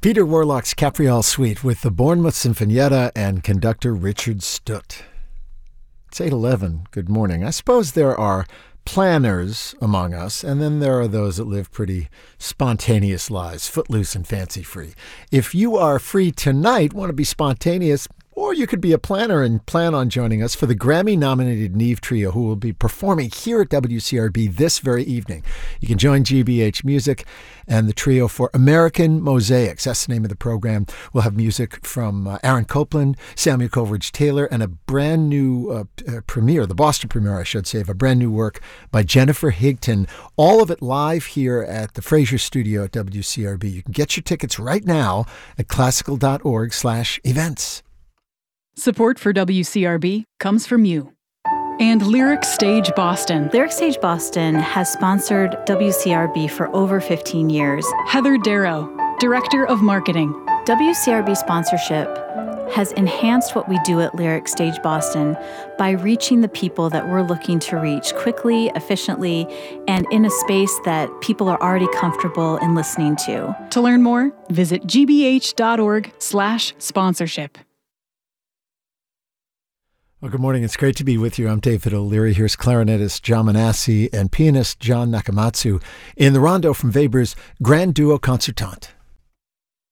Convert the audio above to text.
Peter Warlock's Capriole Suite with the Bournemouth Sinfonietta and conductor Richard Stutt. It's 8:11. Good morning. I suppose there are planners among us, and then there are those that live pretty spontaneous lives, footloose and fancy-free. If you are free tonight, want to be spontaneous, or you could be a planner and plan on joining us for the Grammy-nominated Neve Trio, who will be performing here at WCRB this very evening. You can join GBH Music and the trio for American Mosaics. That's the name of the program. We'll have music from Aaron Copland, Samuel Coleridge-Taylor, and a brand new premiere, the Boston premiere, I should say, of a brand new work by Jennifer Higton. All of it live here at the Fraser Studio at WCRB. You can get your tickets right now at classical.org/events. Support for WCRB comes from you. And Lyric Stage Boston. Lyric Stage Boston has sponsored WCRB for over 15 years. Heather Darrow, Director of Marketing. WCRB sponsorship has enhanced what we do at Lyric Stage Boston by reaching the people that we're looking to reach quickly, efficiently, and in a space that people are already comfortable in listening to. To learn more, visit gbh.org/sponsorship. Well, good morning. It's great to be with you. I'm David O'Leary. Here's clarinetist John Manassi and pianist John Nakamatsu in the rondo from Weber's Grand Duo Concertante.